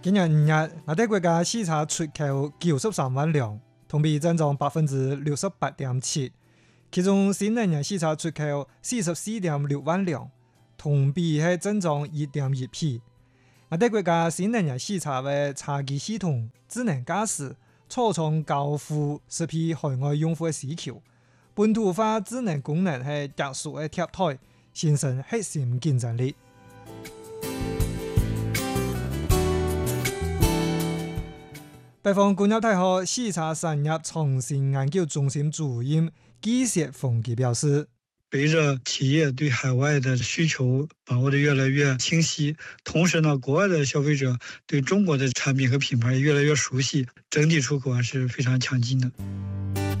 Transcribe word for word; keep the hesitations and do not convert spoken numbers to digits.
今年五月，我哋國家汽車出口九十三萬輛，同比增長百分之六十八點七。其中新能源汽車出口四十四點六萬輛，同比係增長一點一倍。我哋國家新能源汽車嘅車機系統、智能駕駛、初創交付適配海外用戶嘅需求，本土化智能功能係加速嘅貼台，形成核心競爭力。北方工業大學汽車產業創新研究中心主任季雪峰表示， 隨着企業對海外的需求把握得越來越清晰，同時呢，國外的消費者對中國的產品和品牌越來越熟悉，整體出口還是非常強勁的。